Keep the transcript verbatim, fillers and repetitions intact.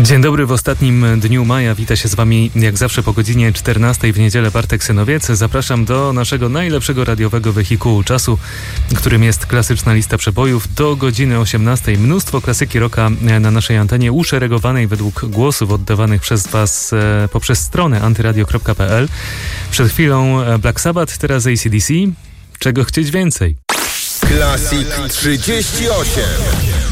Dzień dobry, w ostatnim dniu maja wita się z Wami jak zawsze po godzinie czternastej w niedzielę Bartek Synowiec. Zapraszam do naszego najlepszego radiowego wehikułu czasu, którym jest klasyczna lista przebojów. Do godziny osiemnastej mnóstwo klasyki rocka na naszej antenie, uszeregowanej według głosów oddawanych przez Was e, poprzez stronę antyradio kropka p l. Przed chwilą Black Sabbath, teraz A C D C. Czego chcieć więcej? Classic trzydzieści osiem.